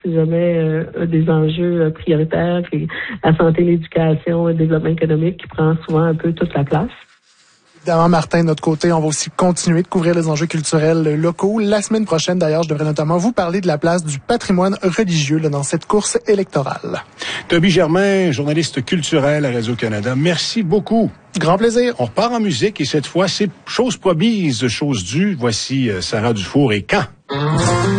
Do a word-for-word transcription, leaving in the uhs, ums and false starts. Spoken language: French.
C'est jamais euh, des enjeux euh, prioritaires, puis la santé, l'éducation, le développement économique qui prend souvent un peu toute la place. Évidemment, Martin, de notre côté, on va aussi continuer de couvrir les enjeux culturels locaux. La semaine prochaine, d'ailleurs, je devrais notamment vous parler de la place du patrimoine religieux là, dans cette course électorale. Toby Germain, journaliste culturel à Radio-Canada, merci beaucoup. Grand plaisir. On repart en musique et cette fois, c'est chose promise, chose due. Voici Sarah Dufour et Quand.